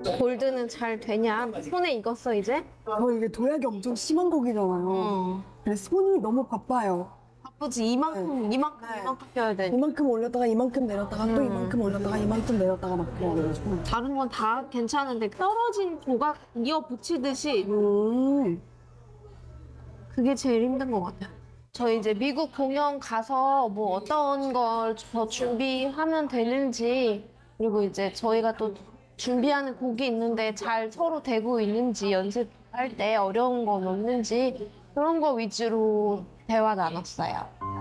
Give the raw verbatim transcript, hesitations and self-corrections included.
골드는 잘 되냐? 손에 익었어 이제? 저 이게 도약이 엄청 심한 곡이잖아요. 어. 그래서 손이 너무 바빠요. 바쁘지 이만큼 이만큼 네. 이만큼 펴야 돼. 이만큼 올렸다가 이만큼 내렸다가 또 음. 이만큼 올렸다가 이만큼 내렸다가 막 그래가지고. 다른 건 다 괜찮은데 떨어진 조각 이어 붙이듯이 음. 그게 제일 힘든 것 같아요. 저 이제 미국 공연 가서 뭐 어떤 걸 더 준비하면 되는지, 그리고 이제 저희가 또 준비하는 곡이 있는데 잘 서로 되고 있는지, 연습할 때 어려운 건 없는지 그런 거 위주로 대화 나눴어요.